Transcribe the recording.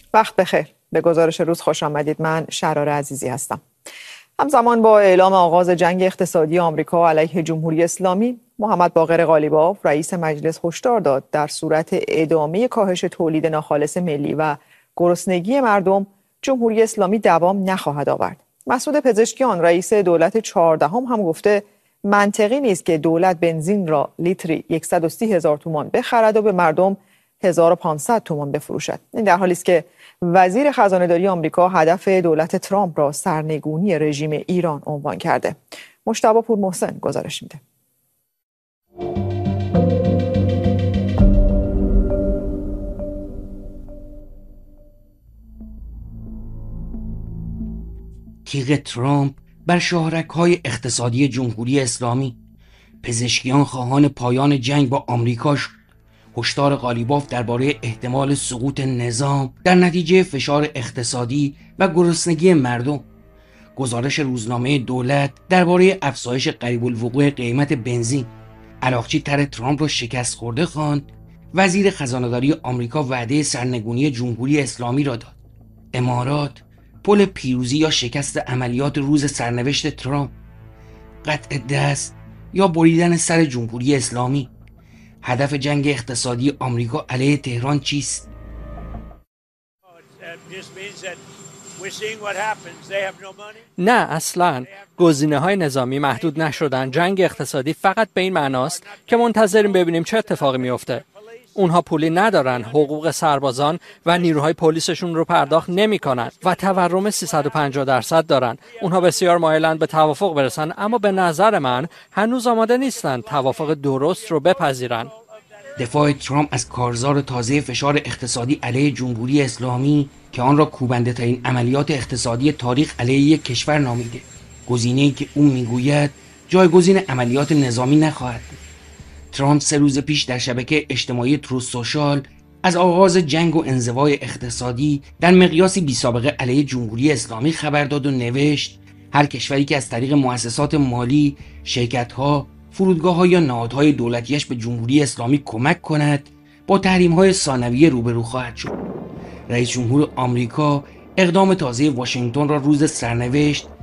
وقت بخیر. به گزارش روز خوش آمدید. من شراره عزیزی هستم. همزمان با اعلام آغاز جنگ اقتصادی آمریکا علیه جمهوری اسلامی، محمد باقر قالیباف رئیس مجلس هشدار داد در صورت ادامه کاهش تولید ناخالص ملی و گرسنگی مردم، جمهوری اسلامی دوام نخواهد آورد. مسعود پزشکیان رئیس دولت 14 هم گفته منطقی نیست که دولت بنزین را لیتری 130,000 تومان بخرد و به مردم 1500 تومان بفروشد. این در حالی است که وزیر خزانه‌داری آمریکا هدف دولت ترامپ را سرنگونی رژیم ایران عنوان کرده. مجتبی پورمحسن گزارش میده. تیغ ترامپ بر شاهرگ‌های اقتصادی جمهوری اسلامی. پزشکیان خواهان پایان جنگ با آمریکا شد. هشدار قالیباف درباره احتمال سقوط نظام در نتیجه فشار اقتصادی و گرسنگی مردم. گزارش روزنامه دولت درباره افزایش قریب الوقوع قیمت بنزین. عراقچی طرح ترامپ را شکست خورده خواند. وزیر خزانه‌داری آمریکا وعده سرنگونی جمهوری اسلامی را داد. امارات پل پیروزی یا شکست عملیات روز سرنوشت ترامپ. قطع دست یا بریدن سر جمهوری اسلامی. هدف جنگ اقتصادی آمریکا علیه تهران چیست؟ نه اصلاً. گزینه‌های نظامی محدود نشدن. جنگ اقتصادی فقط به این معناست که منتظریم ببینیم چه اتفاقی میفته. اونها پولی ندارن، حقوق سربازان و نیروهای پلیسشون رو پرداخت نمی‌کنن و تورم 350% دارن. اونها بسیار مایلند به توافق برسن، اما به نظر من هنوز آماده نیستن توافق درست رو بپذیرن. دفاع ترامپ از کارزار تازه فشار اقتصادی علیه جمهوری اسلامی که آن را کوبنده ترین عملیات اقتصادی تاریخ علیه یک کشور نامیده. گزینه‌ای که او میگوید جایگزین عملیات نظامی نخواهد بود. ترامپ 3 روز پیش در شبکه اجتماعی تروث سوشال از آغاز جنگ و انزوای اقتصادی در مقیاسی بی‌سابقه علیه جمهوری اسلامی خبر داد و نوشت هر کشوری که از طریق مؤسسات مالی، شرکت‌ها، فرودگاه‌ها یا نهادهای دولتیش به جمهوری اسلامی کمک کند با تحریم‌های ثانویه روبرو خواهد شد. رئیس جمهور آمریکا اقدام تازه واشنگتن را روز سرنوشت